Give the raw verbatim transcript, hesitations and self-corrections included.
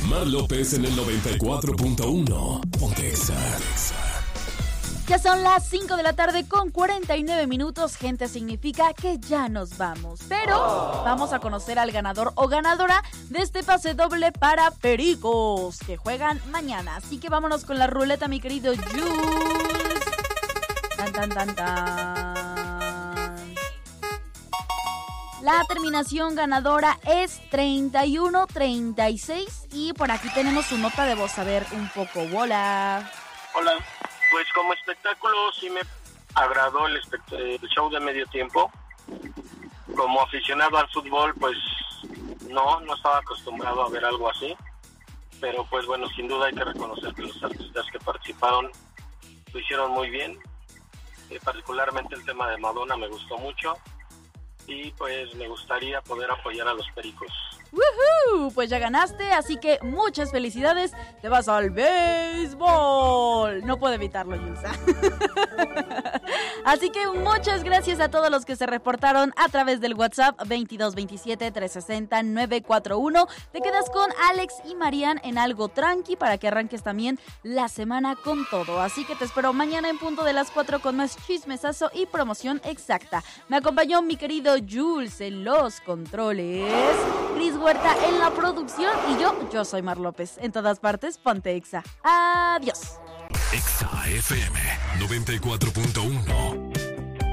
Mar López en el noventa y cuatro punto uno. Ponte Exa. Ya son las cinco de la tarde con cuarenta y nueve minutos, gente, significa que ya nos vamos. Pero vamos a conocer al ganador o ganadora de este pase doble para Pericos, que juegan mañana. Así que vámonos con la ruleta, mi querido Jules. Tan, tan, tan, tan. La terminación ganadora es treinta y uno treinta y seis y por aquí tenemos su nota de voz. A ver, un poco, hola. Hola. Pues como espectáculo sí me agradó el, espect- el show de medio tiempo. Como aficionado al fútbol, pues no, no estaba acostumbrado a ver algo así. Pero pues bueno, sin duda hay que reconocer que los artistas que participaron lo hicieron muy bien. Eh, particularmente el tema de Madonna me gustó mucho. Y pues me gustaría poder apoyar a los Pericos. ¡Woohoo! Pues ya ganaste, así que muchas felicidades. Te vas al béisbol. No puedo evitarlo, Yulsa. Así que muchas gracias a todos los que se reportaron a través del WhatsApp veintidós veintisiete trescientos sesenta novecientos cuarenta y uno. Te quedas con Alex y Marian en algo tranqui para que arranques también la semana con todo. Así que te espero mañana en punto de las cuatro con más chismesazo y promoción exacta. Me acompañó mi querido Jules en los controles, Cris Huerta en la producción y yo, yo soy Mar López. En todas partes, ponte Exa. Adiós. Exa F M noventa y cuatro punto uno.